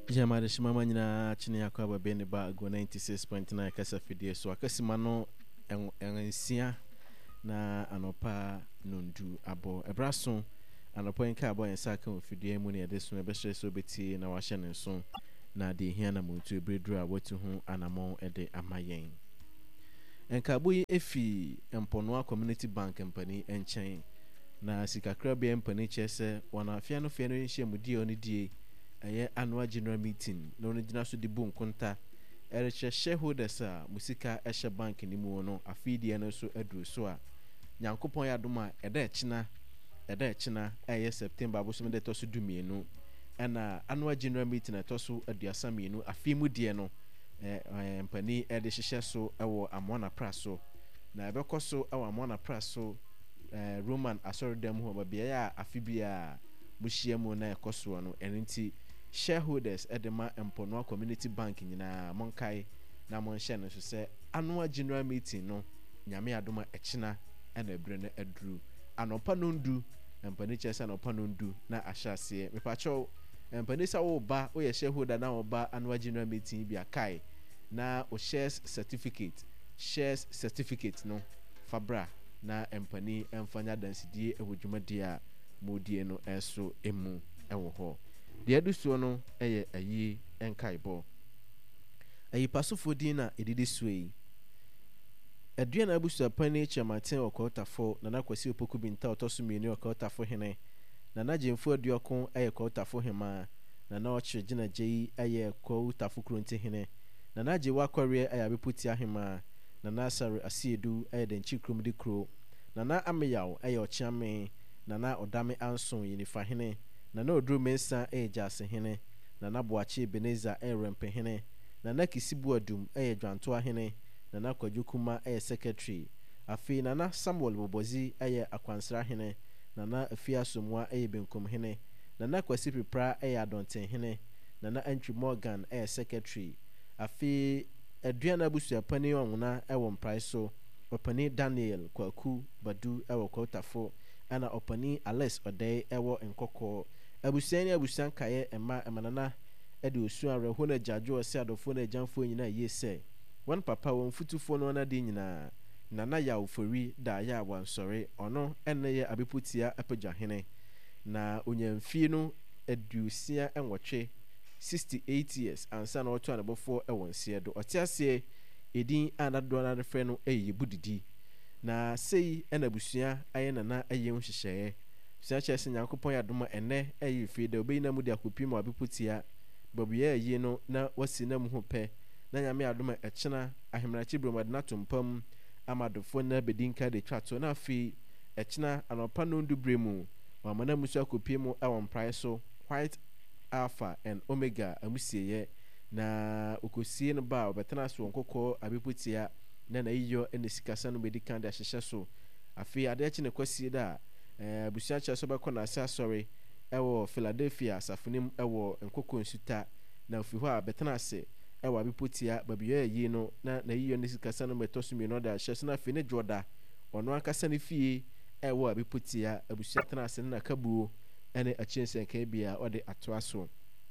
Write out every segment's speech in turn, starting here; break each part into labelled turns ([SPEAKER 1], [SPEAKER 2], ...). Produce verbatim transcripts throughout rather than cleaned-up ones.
[SPEAKER 1] Jamade shimama nyina chini yakwa ba bene ba go ninety-six point nine kasa fidie so akasima no ensia na anopa nondu abo ebraso anopa enka abo ensa ka fidie mu ne ede so e be hye so beti na wa hye ne so na de hia na muntu ebredru a watu hu anamon ede amayen enka abo yi efi emponoa community bank company enchen na sikakra be empani chese wana afia no fia no hye mudie oni die aye annual general meeting no no gina so de bu nkonta ereche shareholders a musika ehye bank ni mu no afidie no so aduru so a nyankopon ya doma eda echina eda echina aye September abosom de to so dumienu ana annual general meeting eto so aduasa mienu afimu die no eh mpani ede hyehyɛ so ewo amona praso na ebekoso ewo amona praso eh Roman asorodam ho babia ya afibia muhia mu na ekoso no enti shareholders edema emponoa community bank nyina monkai na monhye no so se annual general meeting no nyame adoma echina na ebre na aduru anopa nondu empani chesa anopa nondu na ahyase mepacho empani sa wo ba wo ye shareholder na wo ba annual general meeting bia kai na o shares certificate shares certificate no fabra na empani emfanya dansidie ewodwumade a modie no eso emu ewo ho de adusuo no eye ayi enkaibɔ ayi pasofo din na edidi suei adua na abusu pani chamaten okotafo na nakwasi opoku binta otoso mieni okotafo hene na najemfo aduokon eye okotafo hema na na oche gina jei eye okotafo kronte hene na naje wakware eye abeputi ahema na nasare asiedu eye denchi kromdi kro na na ameyaw eye ochiame na na odame anson yinifa hene na na odru mensa eja se hene na na boachi beneza erempe hene na na kisibu adum eye dwanto hene na na kwadwukuma eye secretary afi na na Samuel Bobozi eye akwansra hene na na afia somwa eye benkom hene na na kwasi prepra eye adonten hene na na Entry Morgan eye secretary afi aduana abusu pani onwuna ewo mprai so opani Daniel Kwaku Badu ewo Kotafo ana opani Alex Odey ewo Nkoko abusiani abusian kaye ema emanana ede osu areho na jajo ose adofo na janfo nyina yese one papa won futufo no na de nyina na na ya ofori da ya wansore ono enne ye abeputia apagya hene na onyamfie no adusia enwotwe sixty-eight years ansa na oto anabofo ewonse do otiase edin anado na refe no eye budidi na sei enabusua aye na na aye nhyehyeye sia chese nyankopon ya doma ene aye fi de obeyi na mu de akopim abeputia babuye aye no na wasi na mu ho pe na nyame adoma echena ahemrachi bromad na tompam amadofo na bedinka de twato na afi echena anopa no ndubremu wa mana musu akopim awon price so white alpha and omega amusieye na okosie no ba obetana so nkokɔ abeputia na na yiyo ene sikasa no medikan de ahyehye so afi ade achi ne kwasie da eh abusia cha so bɛkɔ na asa sorry ɛwɔ Philadelphia safunim ɛwɔ nkokɔ nsuta na ofi hɔ a betana ase ɛwɔ abeputia babiye yi no na na yiyo ne sikasa no metoso no da ahyehye na afi ne joda ɔno akasa ne fie ɛwɔ abeputia abusia tana ase na kabuo ene achense nke bia ode atoa so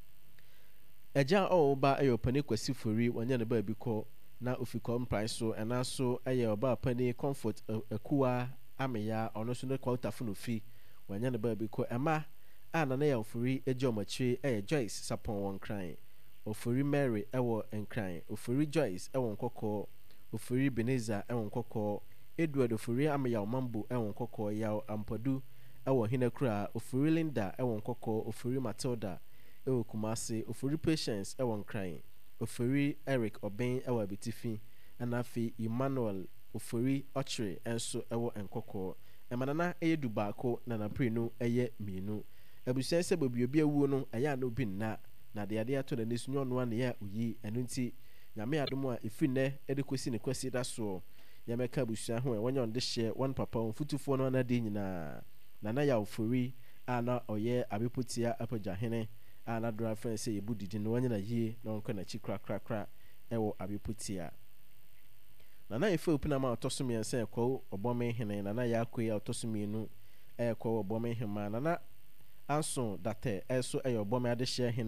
[SPEAKER 1] eja o ba ayo pani kwasi fori wanya ne ba bi ko na ofikọ price so ena so aye oba pani comfort akuwa ameya ono so ne kwalta funu fi wanya ne ba bi ko ema ana na ya ofori eja omachi aye Joyce sapon won kran ofori Mary ewo enkran ofori Joyce ewo nkokọ ofori Beneza ewo nkokọ Edward ofori ameya omambo ewo nkokọ ya ampadu ewo hinakura ofori Linda ewo nkokɔ ofori Matilda ewo Kumasi ofori Patience ewo nkran ofori Eric Oben ewo Abitifi anafi Emmanuel ofori Ochre enso ewo nkokɔ emanana eye dubako na na pre no eye mienu abusen se bobi obi awuo no aya na obi nna na de ade ato na nesu nyono na ya uyi enu nti nyame adomo a efi ne ede kosi ne kwasi da so yameka abusen ho e wonya onde hye one papa on futufo no na de nyina na na ya ofori ana oye abeputia apagya hene ana dora friend say yebudidi no wanya na yie na onko na chi kra kra kra ewo abeputia na na efe opina ma otoso ense ekwo obome hene na na ya akoya otoso mienu ekwo obome hema na na anso date eso eyo obome ade hye hene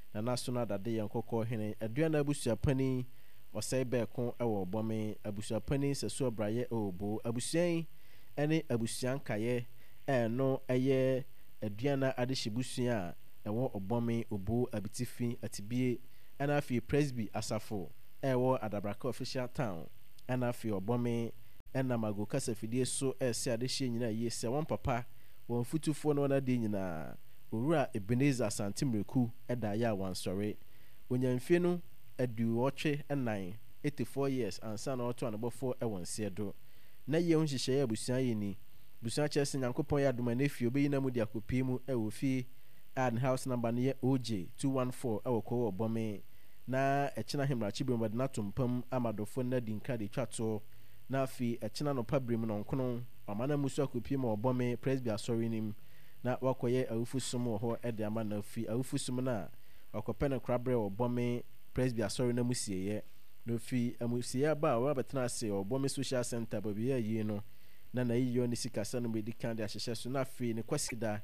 [SPEAKER 1] na naso na dade yen kokko hene aduana abusuapani osai beko ewo bome abusuapani sesu obraye obo abusuan ene abusuan kaye eno eye aduana adehibusua ewo obome obo abitifi atibie ana afi presby asafo ewo Adabraka official town ana afi obome ena mago kasafidie so ese adehye nyina yese won papa won futufo no na de nyina owura Ebenezer Santimreku eda ya wansore onyamfie no adu otwe enan eighty-four years ansa na oto anobofo ewon siedo na ye hunhihye abusuan ye ni busuan chese nyankopon ya doma na fie obeyi na mu dia kopi mu ewo fi ad house number ne O J two one four ewo ko obome na echina hemra chibro na tompam amadofo na dinka de twato na fi echina no pabrim no nkono amana musu akopi mu obome presby asori nim na wakoye awufusum ho ede ama na fi awufusum na wakopene krabre obome presby asori na musieye no fi amusiye ba wa betena se obome social center baby yi no na na yiyo ni sikasa no medical de ahyehye so na fi ne kwasida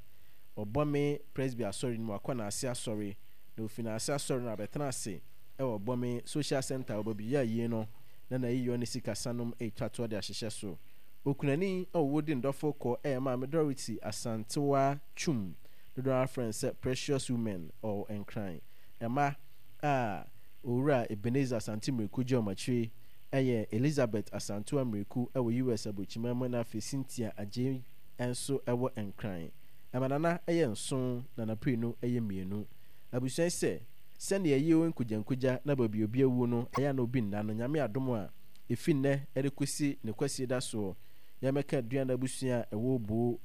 [SPEAKER 1] obome presby asori mu akona ase asori no fi na ase asori na betena se e obome social center baby yi no na na yiyo ni sikasa no e twato de ahyehye so okunani owodi ndofo ko e ma majority asantewa chum do friends precious women or encrying ema a owura Ebenezer Santimreku Jomachi eye Elizabeth Asantewa Mreku ewo U S abochimama na fe Cynthia Aje enso ewo encrying emanana eye nson na na pre no eye mienu abusuan se sene ye wenkujankuja na babi obi awu no aya na obi nna no nyame adom a efinne erekosi ne kwasi da so yameka duana busua ewo bo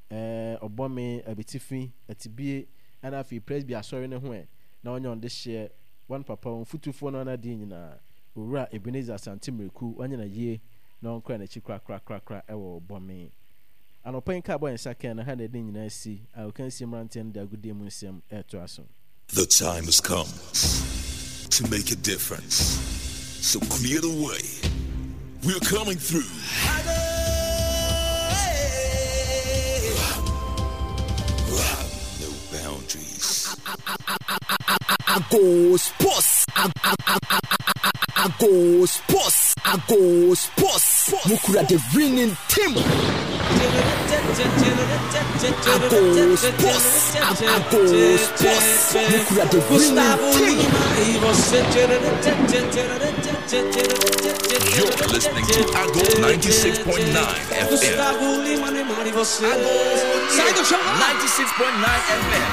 [SPEAKER 1] eh obome abitifi atibie ana fi presby asori ne ho e na onye onde hye one papa on futufo no na di nyina owura Ebenezer Santimreku onye na ye na onkra na chi kra kra kra kra ewo obome anopan ka boy nsaka na ha na di nyina si I can see mountain da gudie mu nsem eto aso.
[SPEAKER 2] The time has come to make a difference, so clear the way. We're coming through. No boundaries. I go sports. I go sports. I go sports. Mukura the winning team. I go sports. I go sports. Mukura the winning team. You're listening to Ago ninety-six point nine F M. Ago ninety-six point nine F M.